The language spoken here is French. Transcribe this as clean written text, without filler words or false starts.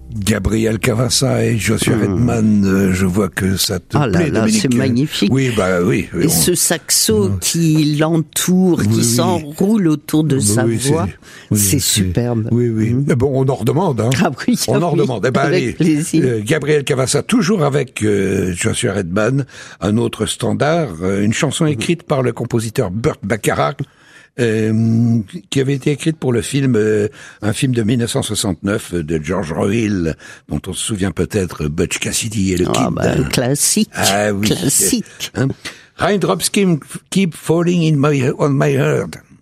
Gabriel Cavassa et Joshua Redman, je vois que ça te plaît, Dominique. C'est magnifique. Oui, oui. Et ce saxo qui l'entoure, qui s'enroule autour de sa voix, c'est superbe. Oui. Mais bon, on en redemande, hein. Ah oui, on en redemande. Avec plaisir. Gabriel Cavassa, toujours avec Joshua Redman, un autre standard, une chanson écrite par le compositeur Burt Bacharach, qui avait été écrite pour le film, un film de 1969 de George Royle, dont on se souvient peut-être, Butch Cassidy et le Kid. Classique. Ah oui. Classique. Raindrops keep falling on my heart.